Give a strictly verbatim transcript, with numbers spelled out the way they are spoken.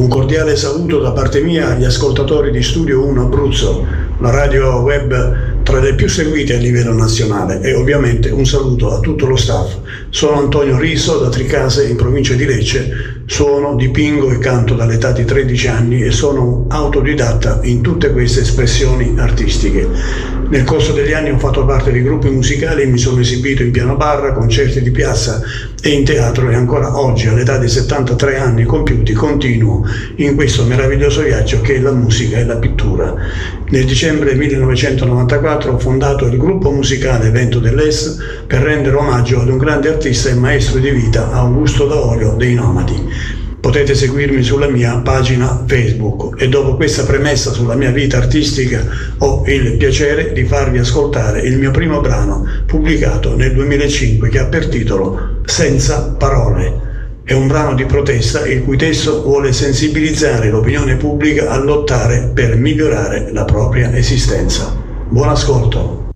Un cordiale saluto da parte mia agli ascoltatori di Studio uno Abruzzo, la radio web tra le più seguite a livello nazionale, e ovviamente un saluto a tutto lo staff. Sono Antonio Riso da Tricase in provincia di Lecce, suono, dipingo e canto dall'età di tredici anni e sono autodidatta in tutte queste espressioni artistiche. Nel corso degli anni ho fatto parte di gruppi musicali, mi sono esibito in piano bar, concerti di piazza e in teatro, e ancora oggi all'età di settantatré anni compiuti continuo in questo meraviglioso viaggio che è la musica e la pittura. Nel dicembre millenovecentonovantaquattro ho fondato il gruppo musicale Vento dell'Est per rendere omaggio ad un grande artista e maestro di vita, Augusto Daolio dei Nomadi. Potete seguirmi sulla mia pagina Facebook, e dopo questa premessa sulla mia vita artistica ho il piacere di farvi ascoltare il mio primo brano pubblicato nel duemilacinque, che ha per titolo Senza Parole. È un brano di protesta il cui testo vuole sensibilizzare l'opinione pubblica a lottare per migliorare la propria esistenza. Buon ascolto.